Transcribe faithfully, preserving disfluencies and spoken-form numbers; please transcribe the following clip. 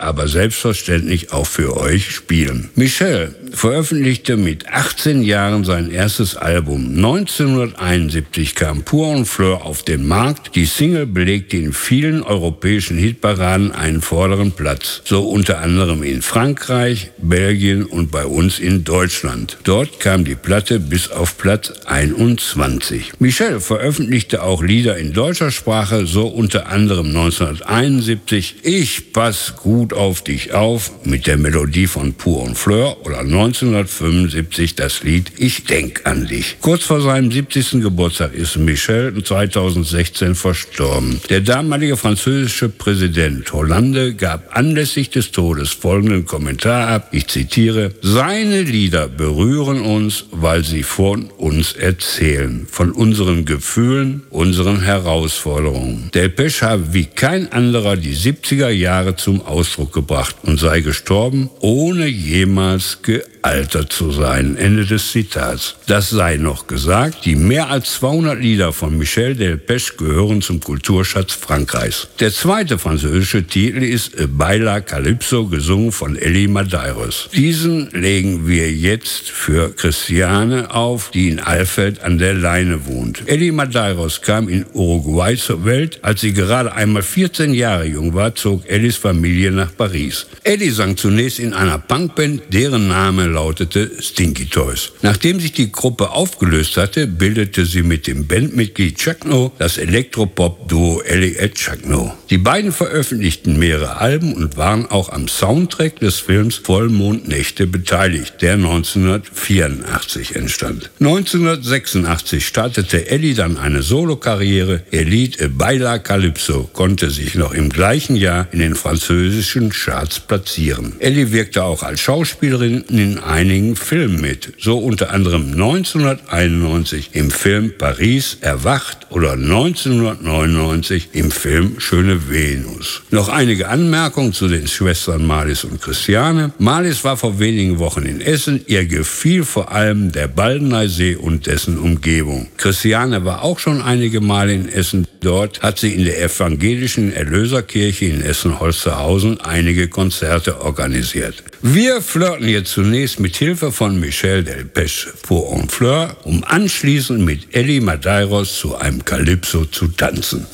aber selbstverständlich auch für euch spielen. Michel veröffentlichte mit achtzehn Jahren sein erstes Album. neunzehnhunderteinundsiebzig kam Pour un Fleur auf den Markt. Die Single belegte in vielen europäischen Hitparaden einen vorderen Platz. So unter anderem in Frankreich, Belgien und bei uns in Deutschland. Dort kam die Platte bis auf Platz einundzwanzig. Michel veröffentlichte auch Lieder in deutscher Sprache, so unter anderem neunzehnhunderteinundsiebzig Ich pass gut auf dich auf mit der Melodie von Pour un Fleur oder neunzehnhundertfünfundsiebzig das Lied Ich denk an dich. Kurz vor seinem siebzigsten Geburtstag ist Michel zweitausendsechzehn verstorben. Der damalige französische Präsident Hollande gab anlässlich des Todes folgenden Kommentar ab, ich zitiere, seine Lieder berühren uns, weil sie von uns erzählen, von unseren Gefühlen, unseren Herausforderungen. Delpech habe wie kein anderer die siebziger Jahre zum Ausdruck gebracht und sei gestorben, ohne jemals gealtert zu sein. Ende des Zitats. Das sei noch gesagt, die mehr als zweihundert Lieder von Michel Delpech gehören zum Kulturschatz Frankreichs. Der zweite französische Titel ist Baila Calypso, gesungen von Elie Madeiros. Diesen legen wir jetzt für Christiane auf, die in Alfeld an der Leine wohnt. Elie Madeiros kam in Uruguay zur Welt. Als sie gerade einmal vierzehn Jahre jung war, zog Ellies Familie nach Paris. Ellie sang zunächst in einer Punkband, deren Name lautete Stinky Toys. Nachdem sich die Gruppe aufgelöst hatte, bildete sie mit dem Bandmitglied Chuck No das Elektropop-Duo Ellie et Chuck No. Die beiden veröffentlichten mehrere Alben und waren auch am Soundtrack des Films Vollmondnächte beteiligt, der neunzehnhundertvierundachtzig entstand. neunzehnhundertsechsundachtzig startete Ellie dann eine Solokarriere. Ihr Lied Baila Calypso konnte sich noch im gleichen Jahr in den französischen Charts platzieren. Ellie wirkte auch als Schauspielerin in einigen Filmen mit, so unter anderem neunzehnhunderteinundneunzig im Film Paris erwacht oder neunzehnhundertneunundneunzig im Film Schöne Venus. Noch einige Anmerkungen zu den Schwestern Marlies und Christiane. Marlies war vor wenigen Wochen in Essen. Ihr gefiel vor allem der Baldeneysee und dessen Umgebung. Christiane war auch schon einige Male in Essen. Dort hat sie in der evangelischen Erlöserkirche in Essen-Holsterhausen einige Konzerte organisiert. Wir flirten jetzt zunächst mit Hilfe von Michel Delpech Pour un Fleur, um anschließend mit Elie Madeiros zu einem Calypso zu tanzen.